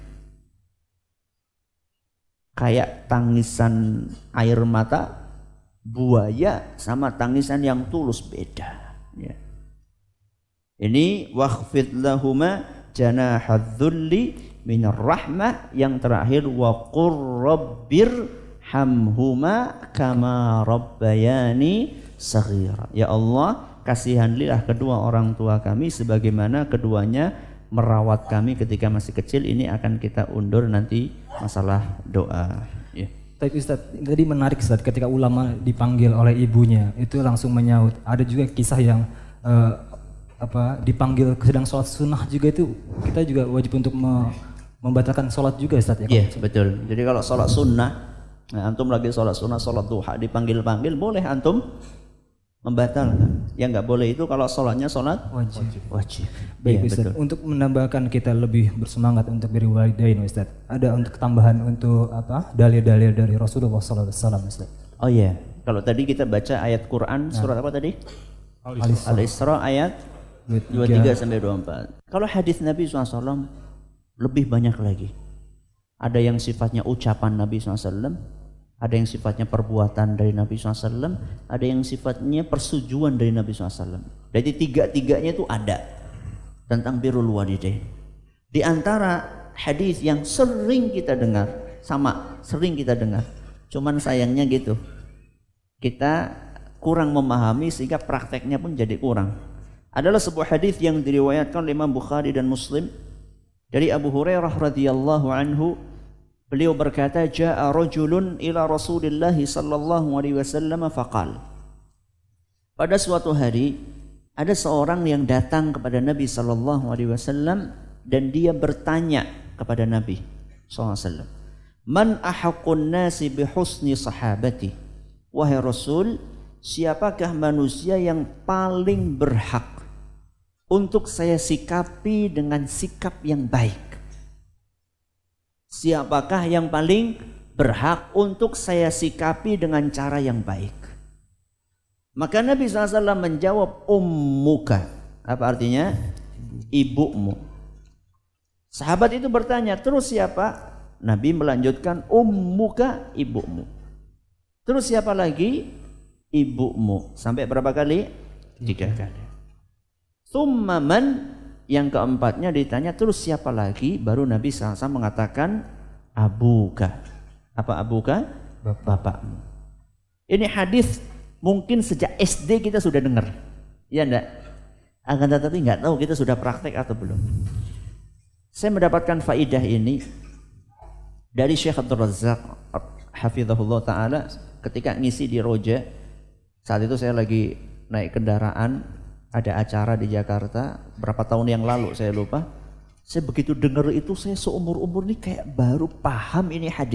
Kayak tangisan air mata buaya sama tangisan yang tulus beda. Ya. Ini wakhfid lahuma janahadzulli minar rahmah. Yang terakhir wa qur rabbir hamhuma kama rabbayani saghira. Ya Allah, kasihanlilah kedua orang tua kami sebagaimana keduanya merawat kami ketika masih kecil. Ini akan kita undur nanti masalah doa. Ya. Tapi Ustaz, tadi menarik Ustaz, ketika ulama dipanggil oleh ibunya itu langsung menyaut. Ada juga kisah yang dipanggil sedang sholat sunnah juga, itu kita juga wajib untuk membatalkan sholat juga Ustaz ya? Iya betul. Jadi kalau sholat sunnah, nah, antum lagi sholat sunnah, sholat duha dipanggil-panggil, boleh antum membatalkan. Yang nggak boleh itu kalau sholatnya sholat wajib. Baik ya, Ustaz, betul. untuk menambahkan kita lebih bersemangat untuk birrul walidain Ustaz, ada untuk tambahan untuk dalil-dalil dari Rasulullah SAW Ustaz? Oh iya, kalau tadi kita baca ayat Quran surat apa tadi? Al-Isra ayat 23 sampai 24. Kalau hadis Nabi SAW lebih banyak lagi. Ada yang sifatnya ucapan Nabi SAW, ada yang sifatnya perbuatan dari Nabi SAW, ada yang sifatnya persetujuan dari Nabi SAW. Jadi tiga-tiganya itu ada tentang birrul walidain. Di antara hadis yang sering kita dengar, sering kita dengar, cuman sayangnya gitu, kita kurang memahami sehingga prakteknya pun jadi kurang. Adalah sebuah hadis yang diriwayatkan oleh Imam Bukhari dan Muslim dari Abu Hurairah radhiyallahu anhu. Beliau berkata, "Ja'a rajulun ila Rasulillah sallallahu alaihi wasallam faqal." Pada suatu hari ada seorang yang datang kepada Nabi sallallahu alaihi wasallam dan dia bertanya kepada Nabi sallallahu alaihi wasallam, "Man ahaqqun nasi bi husni sahabati?" Wahai Rasul, siapakah manusia yang paling berhak untuk saya sikapi dengan sikap yang baik? Siapakah yang paling berhak untuk saya sikapi dengan cara yang baik? Maka Nabi SAW menjawab, ummuka. Apa artinya? Ibumu. Sahabat itu bertanya, terus siapa? Nabi melanjutkan, ummuka, ibumu. Terus siapa lagi? Ibumu. Sampai berapa kali? 3 kali. Tsumma man. Yang keempatnya ditanya, terus siapa lagi? Baru Nabi SAW mengatakan, abuka. Apa abuka? Bapakmu. Ini hadis mungkin sejak SD kita sudah dengar, ya enggak? Akan tetapi enggak tahu kita sudah praktek atau belum. Saya mendapatkan faidah ini dari Syekh Abdul Razak hafizahullah ta'ala ketika ngisi di Roja. Saat itu saya lagi naik kendaraan, ada acara di Jakarta berapa tahun yang lalu saya lupa. Saya begitu dengar itu, saya seumur-umur ini kayak baru paham ini hadis.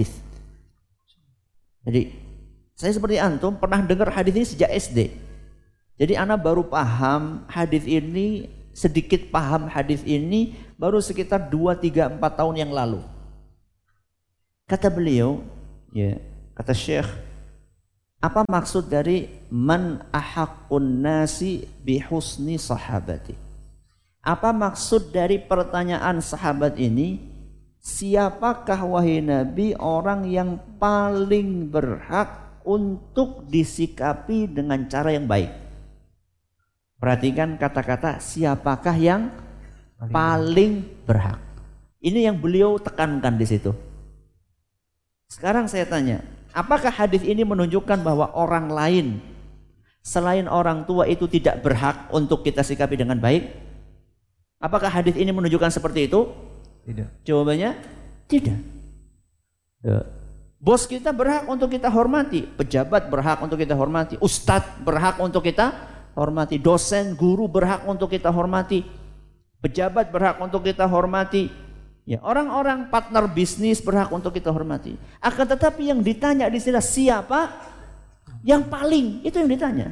Jadi saya seperti antum pernah dengar hadis ini sejak SD. Jadi anak baru paham hadis ini sedikit paham hadis ini baru sekitar 2, 3, 4 tahun yang lalu. Kata beliau, ya, kata Syekh, apa maksud dari man ahaqqun nasi bihusni sahabati? Apa maksud dari pertanyaan sahabat ini? Siapakah wahai Nabi orang yang paling berhak untuk disikapi dengan cara yang baik? Perhatikan kata-kata siapakah yang paling berhak. Ini yang beliau tekankan di situ. Sekarang saya tanya, apakah hadis ini menunjukkan bahwa orang lain selain orang tua itu tidak berhak untuk kita sikapi dengan baik? Apakah hadis ini menunjukkan seperti itu? Tidak. Jawabannya tidak. Ya. Bos kita berhak untuk kita hormati, pejabat berhak untuk kita hormati, ustadz berhak untuk kita hormati, dosen, guru berhak untuk kita hormati, pejabat berhak untuk kita hormati. Ya, orang-orang partner bisnis berhak untuk kita hormati. Akan tetapi yang ditanya di sini siapa yang paling, itu yang ditanya.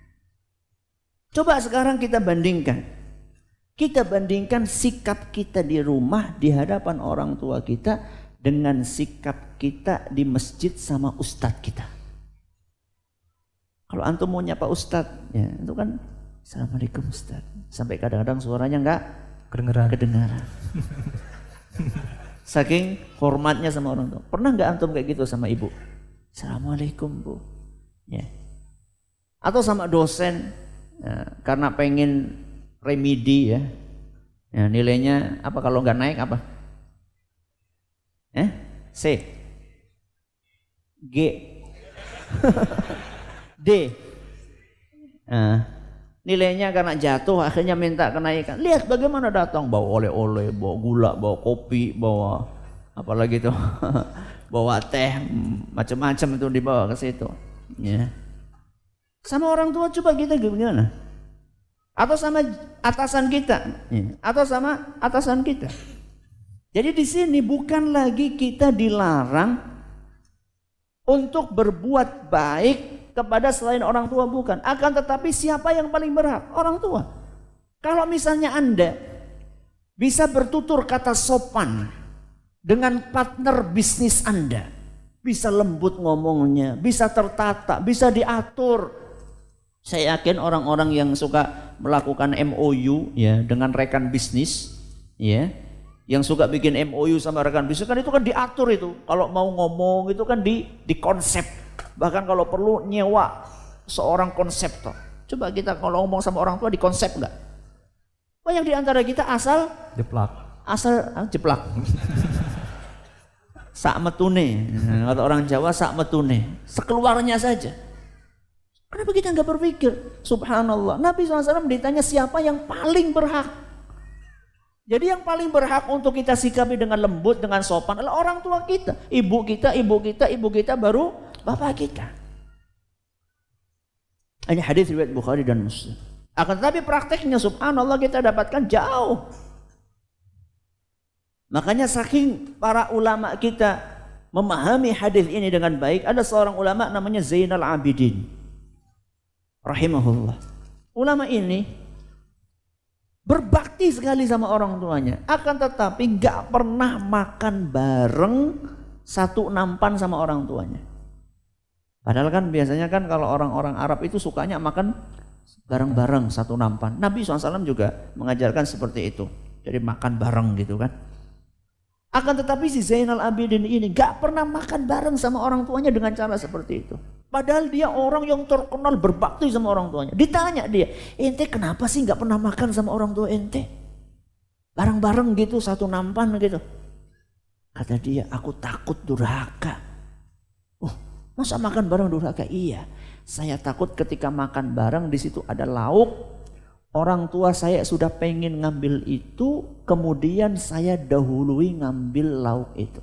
Coba sekarang kita bandingkan. Kita bandingkan sikap kita di rumah di hadapan orang tua kita dengan sikap kita di masjid sama ustadz kita. Kalau antum mau nyapa ustadz, ya itu kan Assalamualaikum ustadz. Sampai kadang-kadang suaranya enggak kedengaran. Saking hormatnya sama orang tua. Pernah enggak antum kayak gitu sama ibu? Assalamualaikum bu. Ya. Atau sama dosen, ya, karena pengen remedi ya. Ya, nilainya apa kalau nggak naik apa? C. G. D. Nah, nilainya karena jatuh akhirnya minta kenaikan. Lihat bagaimana datang bawa oleh-oleh, bawa gula, bawa kopi, bawa apalagi tuh bawa teh, macam-macam itu dibawa ke situ. Ya. Sama orang tua coba kita gimana? Atau sama atasan kita, atau sama atasan kita. Jadi di sini bukan lagi kita dilarang untuk berbuat baik kepada selain orang tua, bukan. Akan tetapi siapa yang paling berhak? Orang tua. Kalau misalnya Anda bisa bertutur kata sopan dengan partner bisnis Anda, bisa lembut ngomongnya, bisa tertata, bisa diatur. Saya yakin orang-orang yang suka melakukan MOU ya dengan rekan bisnis ya, yang suka bikin MOU sama rekan bisnis kan itu kan diatur itu. Kalau mau ngomong itu kan di konsep. Bahkan kalau perlu nyewa seorang konseptor. Coba kita kalau ngomong sama orang tua di konsep enggak? Banyak di antara kita asal jeplak. Sak metune. Kata orang Jawa sak metune. Sekeluarnya saja. Kenapa kita nggak berpikir? Subhanallah, Nabi SAW ditanya siapa yang paling berhak. Jadi yang paling berhak untuk kita sikapi dengan lembut, dengan sopan adalah orang tua kita. Ibu kita baru bapak kita. Ini hadis riwayat Bukhari dan Muslim. Akan tetapi prakteknya subhanallah kita dapatkan jauh. Makanya saking para ulama kita memahami hadis ini dengan baik, ada seorang ulama namanya Zainal Abidin rahimahullah. Ulama ini berbakti sekali sama orang tuanya, akan tetapi gak pernah makan bareng satu nampan sama orang tuanya. Padahal kan biasanya kan kalau orang-orang Arab itu sukanya makan bareng-bareng satu nampan. Nabi SAW juga mengajarkan seperti itu. Jadi makan bareng gitu kan. Akan tetapi si Zainal Abidin ini gak pernah makan bareng sama orang tuanya dengan cara seperti itu. Padahal dia orang yang terkenal berbakti sama orang tuanya. Ditanya dia, ente kenapa sih gak pernah makan sama orang tua ente? Bareng-bareng gitu satu nampan gitu. Kata dia, aku takut durhaka. Oh, masa makan bareng durhaka? Iya, saya takut ketika makan bareng di situ ada lauk. Orang tua saya sudah pengen ngambil itu, kemudian saya dahului ngambil lauk itu.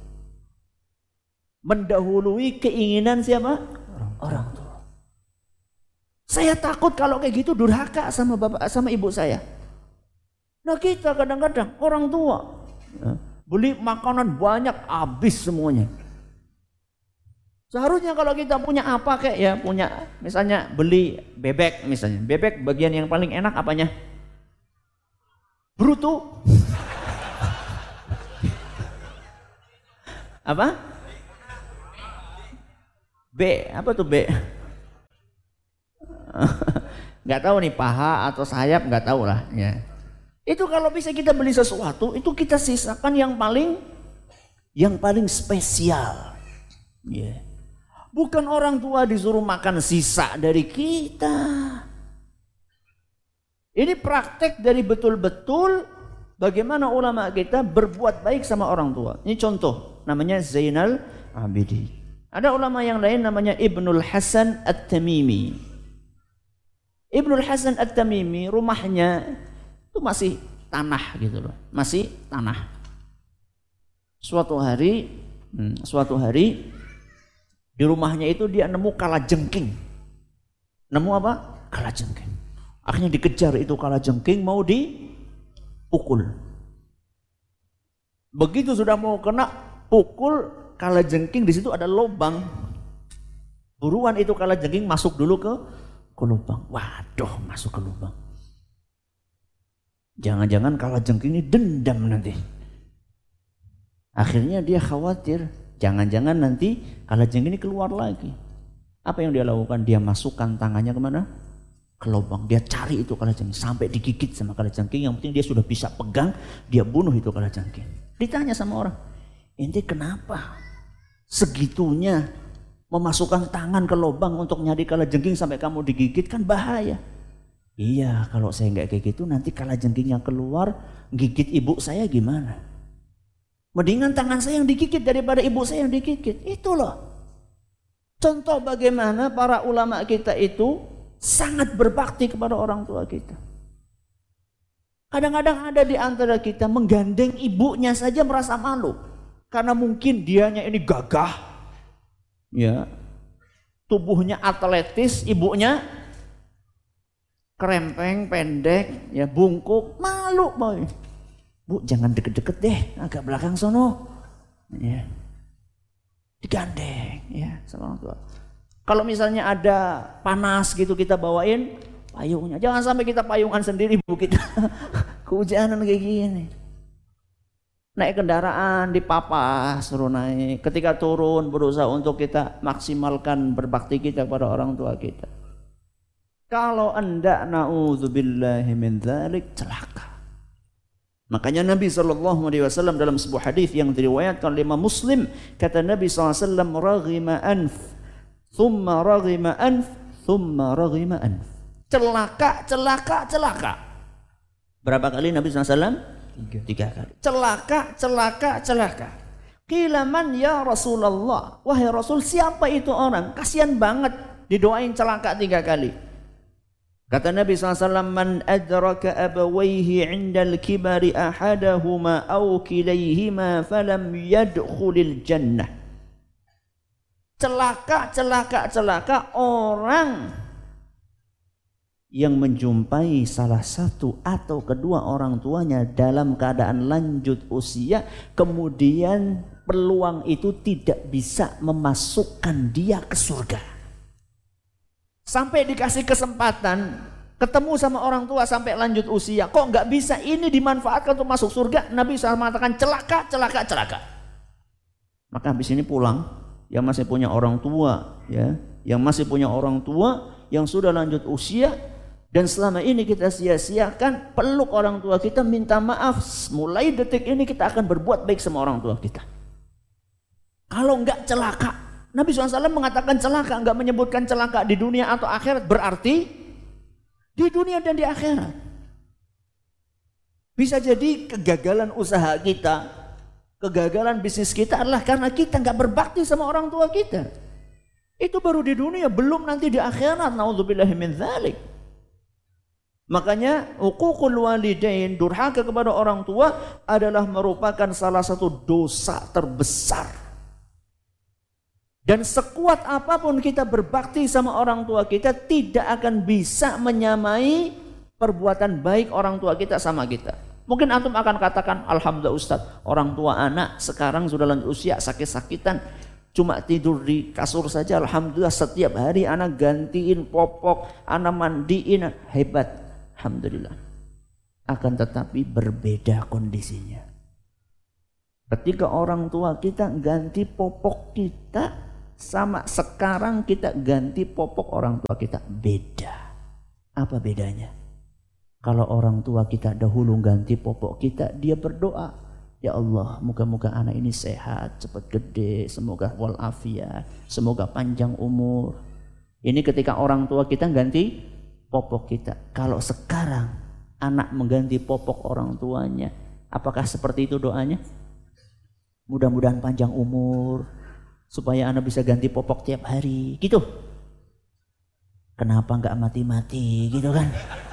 Mendahului keinginan siapa? Orang tua. Saya takut kalau kayak gitu durhaka sama bapak sama ibu saya. Nah kita kadang-kadang orang tua beli makanan banyak habis semuanya. Seharusnya kalau kita punya apa kayak ya punya misalnya beli bebek misalnya. Bebek bagian yang paling enak apanya? Bruto. Apa? B, apa tuh B? Nggak tahu nih, paha atau sayap, nggak tahu lah ya. Itu kalau bisa kita beli sesuatu, itu kita sisakan yang paling spesial. Ya. Bukan orang tua disuruh makan sisa dari kita. Ini praktek dari betul-betul bagaimana ulama kita berbuat baik sama orang tua. Ini contoh, namanya Zainal Abidin. Ada ulama yang lain namanya Ibnul Hasan At-Tamimi. Ibnul Hasan At-Tamimi rumahnya itu masih tanah gitu loh, masih tanah. Suatu hari di rumahnya itu dia nemu kalajengking. Nemu apa? Kalajengking. Akhirnya dikejar itu kalajengking, mau dipukul. Begitu sudah mau kena pukul kalajengking, di situ ada lubang. Buruan itu kalajengking masuk dulu ke lubang. Waduh, masuk ke lubang. Jangan-jangan kalajengking ini dendam nanti. Akhirnya dia khawatir, jangan-jangan nanti kalajengking ini keluar lagi. Apa yang dia lakukan? Dia masukkan tangannya kemana? Ke lubang. Dia cari itu kalajengking sampai digigit sama kalajengking. Yang penting dia sudah bisa pegang, dia bunuh itu kalajengking. Ditanya sama orang, ente kenapa segitunya memasukkan tangan ke lubang untuk nyari kalajengking sampai kamu digigit? Kan bahaya. Iya, kalau saya nggak kayak gitu nanti kalajengking yang keluar gigit ibu saya gimana? Mendingan tangan saya yang digigit daripada ibu saya yang digigit. Itu loh contoh bagaimana para ulama kita itu sangat berbakti kepada orang tua kita. Kadang-kadang ada di antara kita menggandeng ibunya saja merasa malu. Karena mungkin dianya ini gagah, ya, tubuhnya atletis, ibunya kerempeng, pendek, ya, bungkuk, malu boy. Bu, jangan deket-deket deh, agak belakang sono, ya, digandeng, ya, sama orang tua. Kalau misalnya ada panas gitu kita bawain payungnya. Jangan sampai kita payungan sendiri, bu, kita kehujanan kayak gini. Naik kendaraan dipapas, suruh naik. Ketika turun berusaha untuk kita maksimalkan berbakti kita kepada orang tua kita. Kalau enggak, na'udzubillahi min dzalik, celaka. Makanya Nabi SAW dalam sebuah hadis yang diriwayatkan oleh Imam Muslim, kata Nabi SAW, raghima anf, thumma raghima anf, thumma raghima anf. Celaka, celaka, celaka. Berapa kali Nabi SAW? 3 kali. Celaka, celaka, celaka. Qila man ya Rasulullah. Wahai Rasul, siapa itu orang? Kasihan banget didoain celaka 3 kali. Kata Nabi SAW, man adraka abawaihi indal kibari ahadahuma aw kilayhima falam yadkhulil jannah. Celaka, celaka, celaka orang yang menjumpai salah satu atau kedua orang tuanya dalam keadaan lanjut usia, kemudian peluang itu tidak bisa memasukkan dia ke surga. Sampai dikasih kesempatan ketemu sama orang tua sampai lanjut usia, kok nggak bisa ini dimanfaatkan untuk masuk surga? Nabi SAW mengatakan celaka, celaka, celaka. Maka habis ini pulang, yang masih punya orang tua, ya, yang masih punya orang tua yang sudah lanjut usia, dan selama ini kita sia-siakan, peluk orang tua kita, minta maaf. Mulai detik ini kita akan berbuat baik sama orang tua kita. Kalau enggak celaka. Nabi SAW mengatakan celaka, enggak menyebutkan celaka di dunia atau akhirat, berarti di dunia dan di akhirat. Bisa jadi kegagalan usaha kita, kegagalan bisnis kita adalah karena kita enggak berbakti sama orang tua kita. Itu baru di dunia, belum nanti di akhirat. Na'udzubillahi min dzalik. Makanya uququl walidain, durhaka kepada orang tua adalah merupakan salah satu dosa terbesar. Dan sekuat apapun kita berbakti sama orang tua kita, tidak akan bisa menyamai perbuatan baik orang tua kita sama kita. Mungkin antum akan katakan, alhamdulillah Ustaz, orang tua anak sekarang sudah lanjut usia, sakit-sakitan, cuma tidur di kasur saja, alhamdulillah setiap hari anak gantiin popok, anak mandiin, hebat, alhamdulillah. akan tetapi berbeda kondisinya. Ketika orang tua kita ganti popok kita sama sekarang kita ganti popok orang tua kita, beda. Apa bedanya? Kalau orang tua kita dahulu ganti popok kita, dia berdoa, ya Allah, moga-moga anak ini sehat, cepat gede, semoga walafiat, semoga panjang umur. Ini ketika orang tua kita ganti popok kita. Kalau sekarang anak mengganti popok orang tuanya, apakah seperti itu doanya? Mudah-mudahan panjang umur, supaya anak bisa ganti popok tiap hari, gitu. Kenapa nggak mati-mati, gitu kan?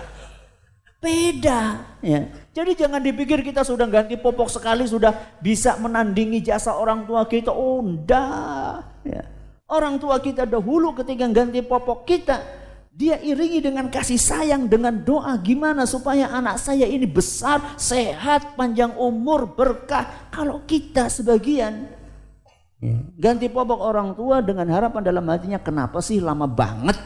Beda, ya. Jadi jangan dipikir kita sudah ganti popok sekali sudah bisa menandingi jasa orang tua kita. Oh, enggak. Ya. Orang tua kita dahulu ketika ganti popok kita, dia iringi dengan kasih sayang, dengan doa, gimana supaya anak saya ini besar, sehat, panjang umur, berkah. Kalau kita sebagian ganti popok orang tua dengan harapan dalam hatinya, kenapa sih lama banget?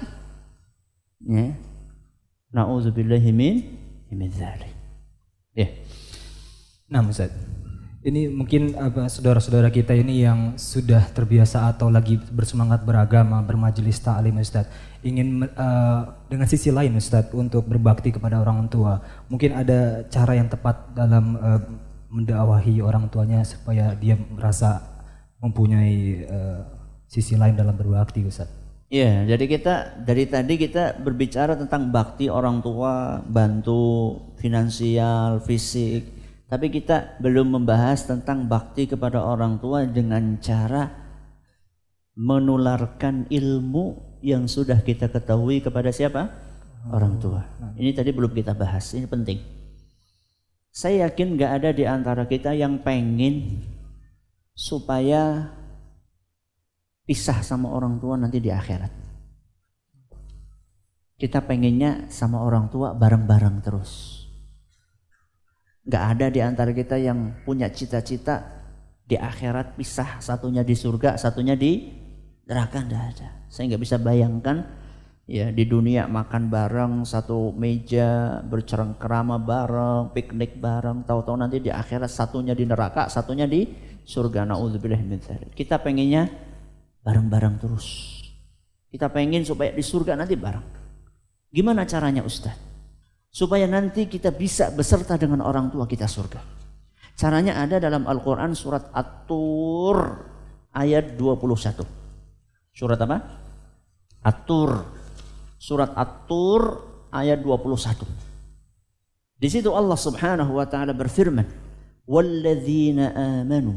Ya. Na'udzubillahi min dzalik. Ya. Nah, Ustaz, ini mungkin saudara-saudara kita ini yang sudah terbiasa atau lagi bersemangat beragama, bermajelis ta'lim, Ustaz, ingin dengan sisi lain, Ustaz, untuk berbakti kepada orang tua. Mungkin ada cara yang tepat dalam mendakwahi orang tuanya supaya dia merasa mempunyai sisi lain dalam berbakti, Ustaz. Ya, jadi dari tadi kita berbicara tentang bakti orang tua, bantu finansial, fisik. Tapi kita belum membahas tentang bakti kepada orang tua dengan cara menularkan ilmu yang sudah kita ketahui kepada siapa? Orang tua. Ini tadi belum kita bahas, ini penting. Saya yakin gak ada di antara kita yang pengen supaya pisah sama orang tua nanti di akhirat. Kita pengennya sama orang tua bareng-bareng terus. Gak ada di antara kita yang punya cita-cita di akhirat pisah, satunya di surga, satunya di neraka, gak ada. Saya gak bisa bayangkan ya di dunia makan bareng satu meja, bercengkrama bareng, piknik bareng, tahu-tahu nanti di akhirat satunya di neraka, satunya di surga. Na'udzubillah min dzalik. Kita pengennya bareng-bareng terus. Kita pengen supaya di surga nanti bareng. Gimana caranya, Ustaz? Supaya nanti kita bisa beserta dengan orang tua kita surga. Caranya ada dalam Al-Quran surat At-Tur ayat 21. Surat apa? At-Tur. Surat At-Tur ayat 21. Di situ Allah Subhanahu wa taala berfirman, "Walladzina amanu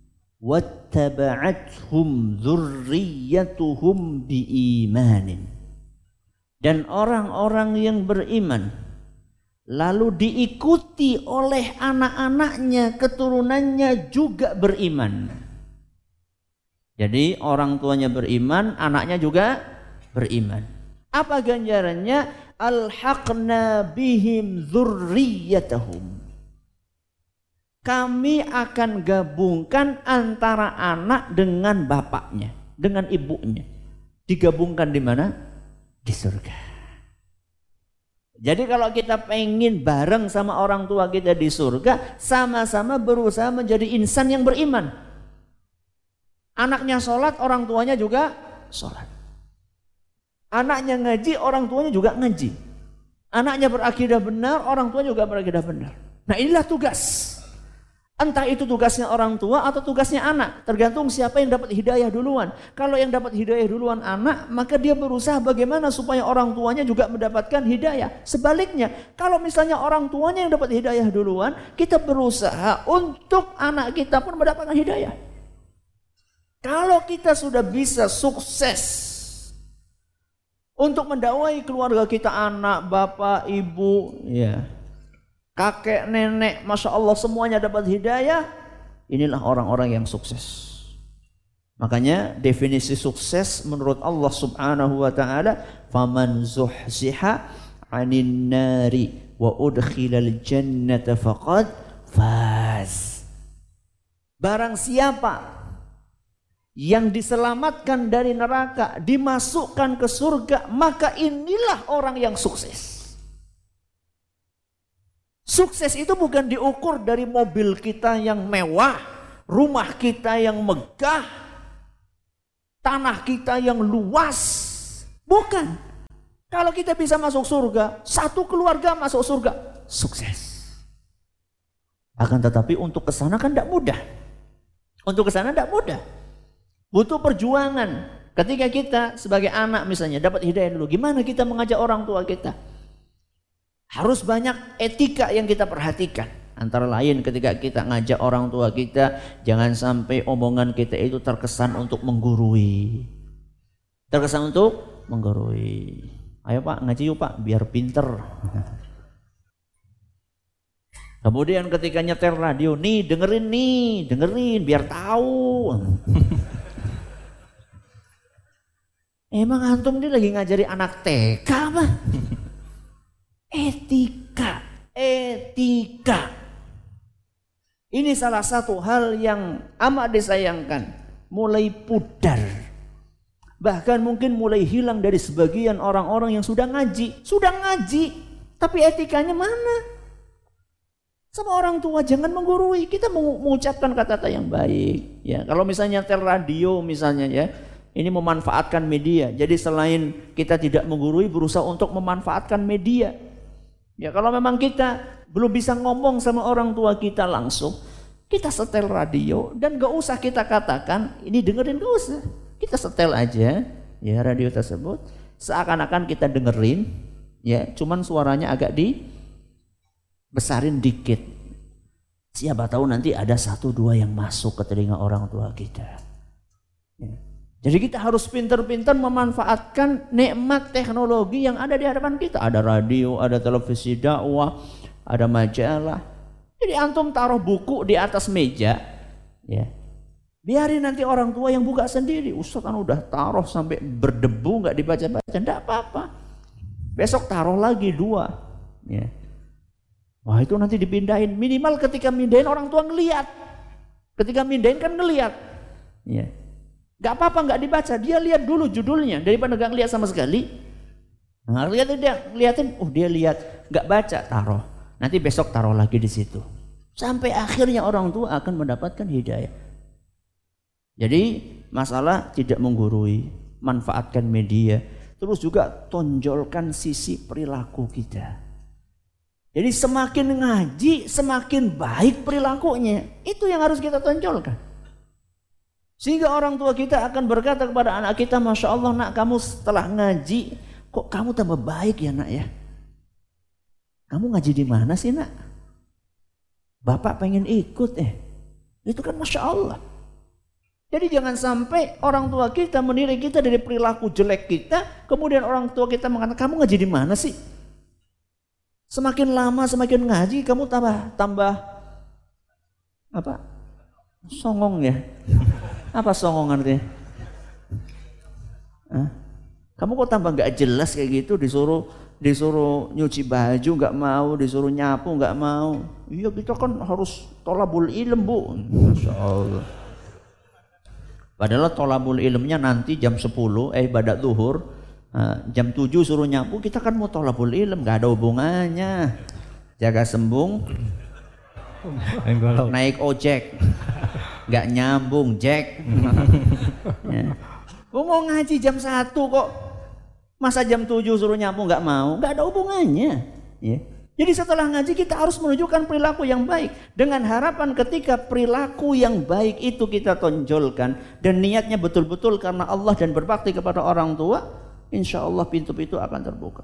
wattaba'athum dzurriyyatuhum biimanin." Dan orang-orang yang beriman lalu diikuti oleh anak-anaknya, keturunannya juga beriman. Jadi orang tuanya beriman, anaknya juga beriman. Apa ganjarannya? Alhaqna bihim dzurriyyatahum. Kami akan gabungkan antara anak dengan bapaknya, dengan ibunya. Digabungkan di mana? Di surga. Jadi kalau kita pengen bareng sama orang tua kita di surga, sama-sama berusaha menjadi insan yang beriman. Anaknya sholat, orang tuanya juga sholat. Anaknya ngaji, orang tuanya juga ngaji. Anaknya berakidah benar, orang tua juga berakidah benar. Nah, inilah tugas. Entah itu tugasnya orang tua atau tugasnya anak, tergantung siapa yang dapat hidayah duluan. Kalau yang dapat hidayah duluan anak, maka dia berusaha bagaimana supaya orang tuanya juga mendapatkan hidayah. Sebaliknya, kalau misalnya orang tuanya yang dapat hidayah duluan, kita berusaha untuk anak kita pun mendapatkan hidayah. Kalau kita sudah bisa sukses untuk mendakwai keluarga kita, anak, bapak, ibu, ya, kakek, nenek, Masya Allah semuanya dapat hidayah. Inilah orang-orang yang sukses. Makanya definisi sukses menurut Allah Subhanahu wa ta'ala, faman zuhziha 'anil nari wa udkhilal jannata faqad faz. Barang siapa yang diselamatkan dari neraka, dimasukkan ke surga, maka inilah orang yang sukses. Sukses itu bukan diukur dari mobil kita yang mewah, rumah kita yang megah, tanah kita yang luas. Bukan. Kalau kita bisa masuk surga, satu keluarga masuk surga, sukses. Akan tetapi untuk ke sana kan tidak mudah. Untuk ke sana tidak mudah. Butuh perjuangan. Ketika kita sebagai anak misalnya dapat hidayah dulu, gimana kita mengajak orang tua kita? Harus banyak etika yang kita perhatikan. Antara lain ketika kita ngajak orang tua kita, jangan sampai omongan kita itu terkesan untuk menggurui. Terkesan untuk menggurui. Ayo Pak, ngaji yuk Pak, biar pinter. Kemudian ketika nyetel radio, nih dengerin biar tahu. Emang antum ini lagi ngajari anak TK apa? Etika. Ini salah satu hal yang amat disayangkan, mulai pudar. Bahkan mungkin mulai hilang dari sebagian orang-orang yang sudah ngaji, tapi etikanya mana? Sama orang tua jangan menggurui, kita mengucapkan kata-kata yang baik. Ya, kalau misalnya tel radio misalnya ya, ini memanfaatkan media. Jadi selain kita tidak menggurui, berusaha untuk memanfaatkan media. Ya, kalau memang kita belum bisa ngomong sama orang tua kita langsung, kita setel radio dan gak usah kita katakan ini dengerin, gak usah. Kita setel aja ya radio tersebut, seakan-akan kita dengerin, ya, cuman suaranya agak dibesarin dikit. Siapa tahu nanti ada 1-2 yang masuk ke telinga orang tua kita. Ya. Jadi kita harus pintar-pintar memanfaatkan nikmat teknologi yang ada di hadapan kita. Ada radio, ada televisi dakwah, ada majalah. Jadi antum taruh buku di atas meja, ya. Biarin nanti orang tua yang buka sendiri. Ustaz kan udah taruh sampai berdebu nggak dibaca-baca, enggak apa-apa. Besok taruh lagi 2. Ya. Wah itu nanti dipindahin. Minimal ketika mindahin orang tua ngelihat. Ketika mindahin kan ngelihat. Ya. Gak apa-apa nggak dibaca, dia lihat dulu judulnya daripada nggak lihat sama sekali. Nah, liatin, dia lihat, nggak baca, taruh. Nanti besok taruh lagi di situ. Sampai akhirnya orang tua akan mendapatkan hidayah. Jadi masalah tidak menggurui, manfaatkan media, terus juga tonjolkan sisi perilaku kita. Jadi semakin ngaji, semakin baik perilakunya. Itu yang harus kita tonjolkan. Sehingga orang tua kita akan berkata kepada anak kita, Masya Allah nak, kamu setelah ngaji, kok kamu tambah baik ya nak ya? Kamu ngaji di mana sih nak? Bapak pengen ikut Itu kan Masya Allah. Jadi jangan sampai orang tua kita menilai kita dari perilaku jelek kita, kemudian orang tua kita mengatakan, kamu ngaji di mana sih? Semakin lama semakin ngaji, kamu tambah apa? Songong ya? Apa songong artinya? Kamu kok tambah nggak jelas kayak gitu, disuruh nyuci baju nggak mau, disuruh nyapu nggak mau. Iya kita kan harus tolabul ilm bu. Masya Allah. Padahal tolabul ilmnya nanti jam 10 ibadat zuhur, jam 7 suruh nyapu, kita kan mau tolabul ilm, nggak ada hubungannya. Jaga sembung, naik ojek, nggak nyambung Jack. Ya. Mau ngaji jam 1 kok, masa jam 7 suruh nyapu nggak mau, nggak ada hubungannya. Ya. Jadi setelah ngaji kita harus menunjukkan perilaku yang baik, dengan harapan ketika perilaku yang baik itu kita tonjolkan dan niatnya betul-betul karena Allah dan berbakti kepada orang tua, insya Allah pintu-pintu akan terbuka.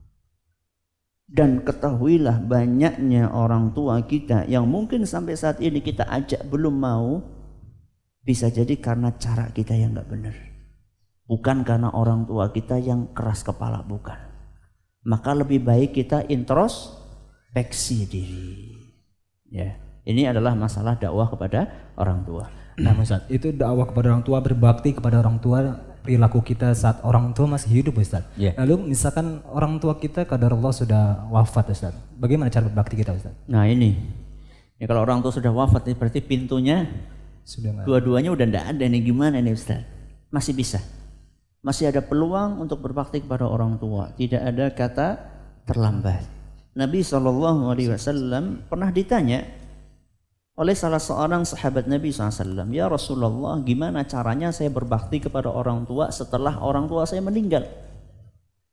Dan ketahuilah banyaknya orang tua kita yang mungkin sampai saat ini kita ajak belum mau, bisa jadi karena cara kita yang nggak benar, bukan karena orang tua kita yang keras kepala, bukan. Maka lebih baik kita introspeksi diri. Ya, ini adalah masalah dakwah kepada orang tua. Nah, Ustaz, itu dakwah kepada orang tua, berbakti kepada orang tua, perilaku kita saat orang tua masih hidup, Ustaz. Yeah. Lalu misalkan orang tua kita qadarullah sudah wafat, Ustaz. Bagaimana cara berbakti kita, Ustaz? Nah, ini. Ya, kalau orang tua sudah wafat, ini berarti pintunya sudah dua-duanya udah enggak ada nih, gimana nih, Ustaz? Masih bisa. Masih ada peluang untuk berbakti kepada orang tua. Tidak ada kata terlambat. Nabi SAW pernah ditanya oleh salah seorang sahabat Nabi SAW, ya Rasulullah, gimana caranya saya berbakti kepada orang tua setelah orang tua saya meninggal?